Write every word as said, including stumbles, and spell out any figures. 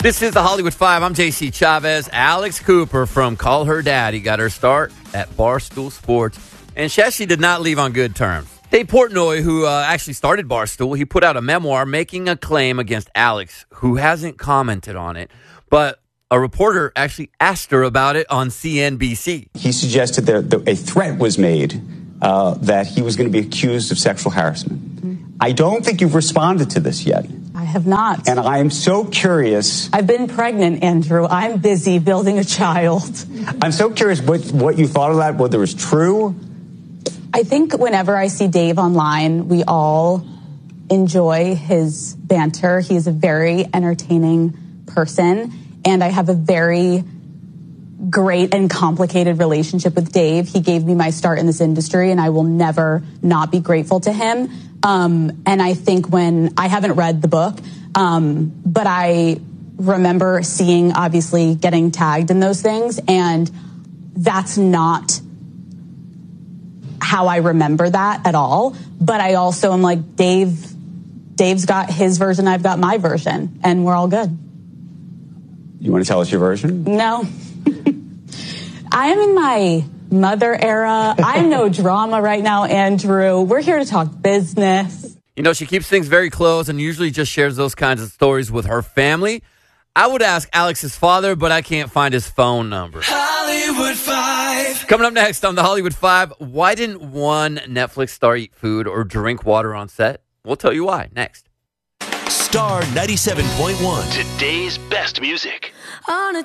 This is the Hollywood Five. I'm J C Chavez. Alex Cooper from Call Her Daddy got her start at Barstool Sports, and she actually did not leave on good terms. Dave Portnoy, who uh, actually started Barstool, he put out a memoir making a claim against Alex, who hasn't commented on it, but a reporter actually asked her about it on C N B C. He suggested that a threat was made uh, that he was going to be accused of sexual harassment. Mm-hmm. I don't think you've responded to this yet. I have not. And I am so curious. I've been pregnant, Andrew. I'm busy building a child. I'm so curious what, what you thought of that, whether it was true. I think whenever I see Dave online, we all enjoy his banter. He's a very entertaining person, and I have a very great and complicated relationship with Dave. He gave me my start in this industry, and I will never not be grateful to him. Um, and I think when I haven't read the book, um, but I remember seeing, obviously, getting tagged in those things, and that's not how I remember that at all. But I also am like, Dave, Dave's got his version, I've got my version, and we're all good. You want to tell us your version? No. I am in my mother era. I'm no drama right now, Andrew. We're here to talk business. You know, she keeps things very close and usually just shares those kinds of stories with her family. I would ask Alex's father, but I can't find his phone number. Hollywood Five. Coming up next on the Hollywood Five, why didn't one Netflix star eat food or drink water on set? We'll tell you why next. Star ninety-seven point one. Today's best music. On a